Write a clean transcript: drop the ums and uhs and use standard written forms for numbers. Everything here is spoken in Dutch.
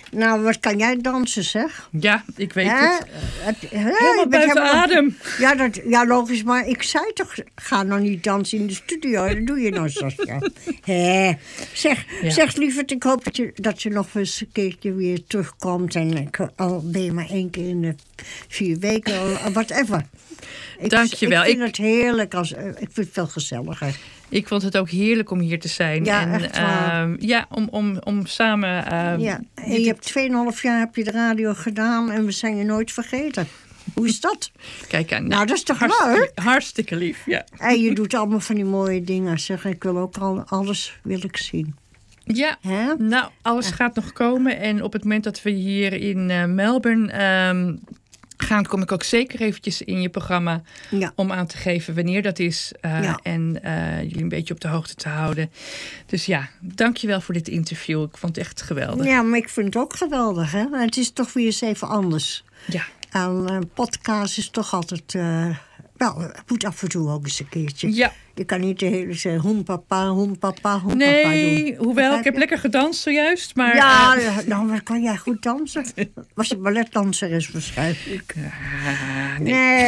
Nou, wat kan jij dansen, zeg? Ja, ik weet Hè? het. Helemaal Helemaal buiten adem. Ja, logisch, maar ik zei toch, ga nou niet dansen in de studio. Dat doe je nou, Saskia. Zeg lieverd, ik hoop dat je nog eens een keertje weer terugkomt. En al ben je maar 1 keer in de 4 weken, whatever. Dankjewel. Ik vind het heerlijk. Ik vind het veel gezelliger. Ik vond het ook heerlijk om hier te zijn. Ja, en, echt waar. Om samen... ja, en je hebt 2,5 jaar heb je de radio gedaan en we zijn je nooit vergeten. Hoe is dat? Kijk aan. Nou, dat is toch leuk? Hartstikke lief, ja. En je doet allemaal van die mooie dingen. Zeg, ik wil ook alles wil ik zien. Ja, Hè? nou, alles gaat nog komen. En op het moment dat we hier in Melbourne gaan, kom ik ook zeker eventjes in je programma om aan te geven wanneer dat is. En jullie een beetje op de hoogte te houden. Dus ja, dankjewel voor dit interview. Ik vond het echt geweldig. Ja, maar ik vind het ook geweldig. Hè? Het is toch weer eens even anders. Ja. En podcast is toch altijd... het moet af en toe ook eens een keertje. Ja. Je kan niet de hele tijd hoenpapa doen. Nee, hoewel, ik heb lekker gedanst zojuist. Maar, ja, nou, kan jij goed dansen? Was je balletdanseres waarschijnlijk? Nee.